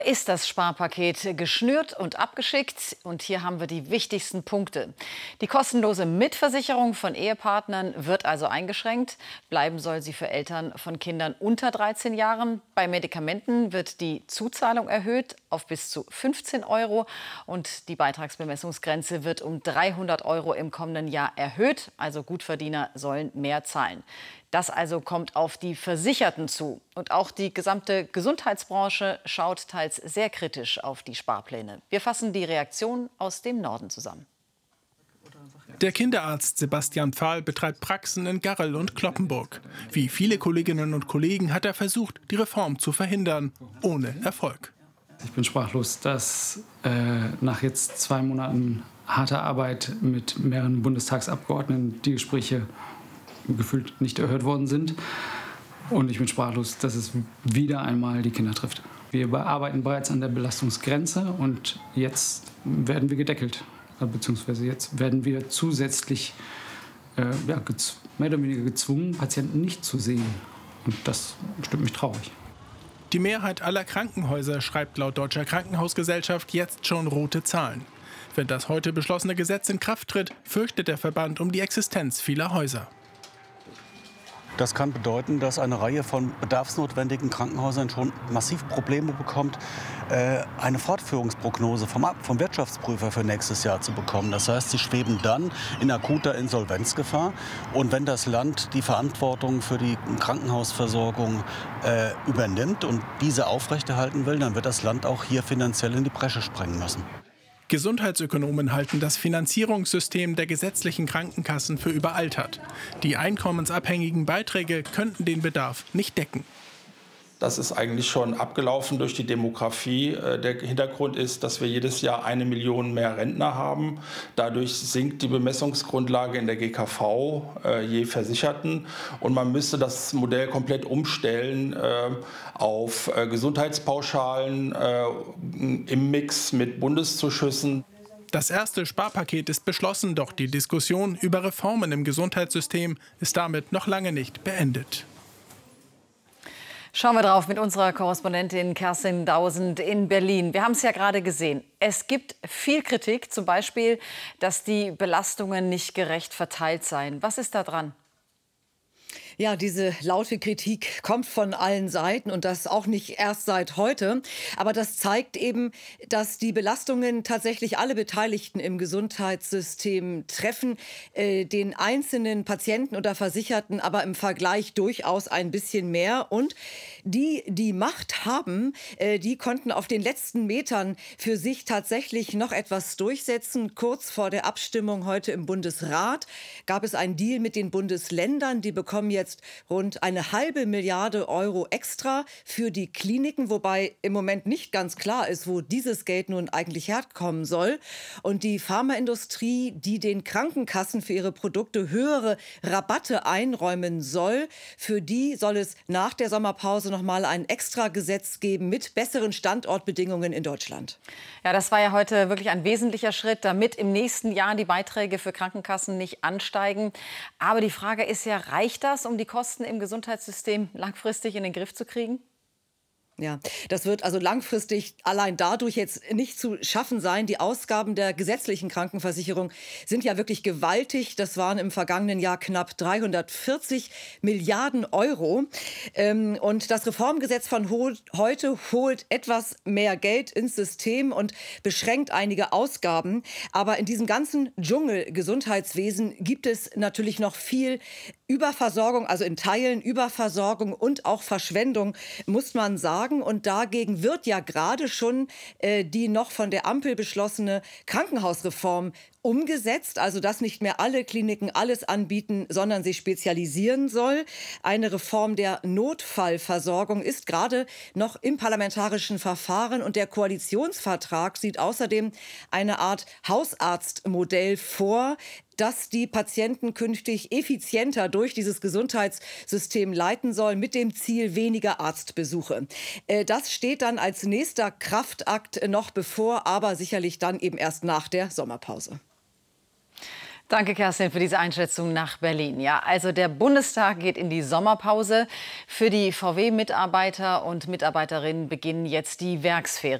Ist das Sparpaket geschnürt und abgeschickt? Und hier haben wir die wichtigsten Punkte. Die kostenlose Mitversicherung von Ehepartnern wird also eingeschränkt. Bleiben soll sie für Eltern von Kindern unter 13 Jahren. Bei Medikamenten wird die Zuzahlung erhöht auf bis zu 15 Euro. Und die Beitragsbemessungsgrenze wird um 300 Euro im kommenden Jahr erhöht. Also Gutverdiener sollen mehr zahlen. Das also kommt auf die Versicherten zu. Und auch die gesamte Gesundheitsbranche schaut teils sehr kritisch auf die Sparpläne. Wir fassen die Reaktion aus dem Norden zusammen. Der Kinderarzt Sebastian Pfahl betreibt Praxen in Garrel und Cloppenburg. Wie viele Kolleginnen und Kollegen hat er versucht, die Reform zu verhindern, ohne Erfolg. Ich bin sprachlos, dass nach jetzt 2 Monaten harter Arbeit mit mehreren Bundestagsabgeordneten die Gespräche gefühlt nicht erhört worden sind. Und ich bin sprachlos, dass es wieder einmal die Kinder trifft. Wir arbeiten bereits an der Belastungsgrenze und jetzt werden wir gedeckelt. Beziehungsweise jetzt werden wir zusätzlich mehr oder weniger gezwungen, Patienten nicht zu sehen. Und das stimmt mich traurig. Die Mehrheit aller Krankenhäuser schreibt laut Deutscher Krankenhausgesellschaft jetzt schon rote Zahlen. Wenn das heute beschlossene Gesetz in Kraft tritt, fürchtet der Verband um die Existenz vieler Häuser. Das kann bedeuten, dass eine Reihe von bedarfsnotwendigen Krankenhäusern schon massiv Probleme bekommt, eine Fortführungsprognose vom Wirtschaftsprüfer für nächstes Jahr zu bekommen. Das heißt, sie schweben dann in akuter Insolvenzgefahr. Und wenn das Land die Verantwortung für die Krankenhausversorgung übernimmt und diese aufrechterhalten will, dann wird das Land auch hier finanziell in die Bresche springen müssen. Gesundheitsökonomen halten das Finanzierungssystem der gesetzlichen Krankenkassen für überaltert. Die einkommensabhängigen Beiträge könnten den Bedarf nicht decken. Das ist eigentlich schon abgelaufen durch die Demografie. Der Hintergrund ist, dass wir jedes Jahr 1 Million mehr Rentner haben. Dadurch sinkt die Bemessungsgrundlage in der GKV je Versicherten. Und man müsste das Modell komplett umstellen auf Gesundheitspauschalen im Mix mit Bundeszuschüssen. Das erste Sparpaket ist beschlossen, doch die Diskussion über Reformen im Gesundheitssystem ist damit noch lange nicht beendet. Schauen wir drauf mit unserer Korrespondentin Kerstin Dausend in Berlin. Wir haben es ja gerade gesehen. Es gibt viel Kritik, zum Beispiel, dass die Belastungen nicht gerecht verteilt seien. Was ist da dran? Ja, diese laute Kritik kommt von allen Seiten und das auch nicht erst seit heute. Aber das zeigt eben, dass die Belastungen tatsächlich alle Beteiligten im Gesundheitssystem treffen, den einzelnen Patienten oder Versicherten aber im Vergleich durchaus ein bisschen mehr. Und die Macht haben, die konnten auf den letzten Metern für sich tatsächlich noch etwas durchsetzen. Kurz vor der Abstimmung heute im Bundesrat gab es einen Deal mit den Bundesländern. Die bekommen jetzt rund 1,5 Milliarde Euro extra für die Kliniken, wobei im Moment nicht ganz klar ist, wo dieses Geld nun eigentlich herkommen soll. Und die Pharmaindustrie, die den Krankenkassen für ihre Produkte höhere Rabatte einräumen soll, für die soll es nach der Sommerpause noch mal ein Extragesetz geben mit besseren Standortbedingungen in Deutschland. Ja, das war ja heute wirklich ein wesentlicher Schritt, damit im nächsten Jahr die Beiträge für Krankenkassen nicht ansteigen. Aber die Frage ist ja, reicht das, um die Kosten im Gesundheitssystem langfristig in den Griff zu kriegen? Ja, das wird also langfristig allein dadurch jetzt nicht zu schaffen sein. Die Ausgaben der gesetzlichen Krankenversicherung sind ja wirklich gewaltig. Das waren im vergangenen Jahr knapp 340 Milliarden Euro. Und das Reformgesetz von heute holt etwas mehr Geld ins System und beschränkt einige Ausgaben. Aber in diesem ganzen Dschungel Gesundheitswesen gibt es natürlich noch viel Überversorgung, also in Teilen Überversorgung und auch Verschwendung, muss man sagen. Und dagegen wird ja gerade schon die noch von der Ampel beschlossene Krankenhausreform umgesetzt, also dass nicht mehr alle Kliniken alles anbieten, sondern sich spezialisieren soll. Eine Reform der Notfallversorgung ist gerade noch im parlamentarischen Verfahren und der Koalitionsvertrag sieht außerdem eine Art Hausarztmodell vor, das die Patienten künftig effizienter durch dieses Gesundheitssystem leiten soll, mit dem Ziel weniger Arztbesuche. Das steht dann als nächster Kraftakt noch bevor, aber sicherlich dann eben erst nach der Sommerpause. Danke, Kerstin, für diese Einschätzung nach Berlin. Ja, also der Bundestag geht in die Sommerpause. Für die VW-Mitarbeiter und Mitarbeiterinnen beginnen jetzt die Werksferien.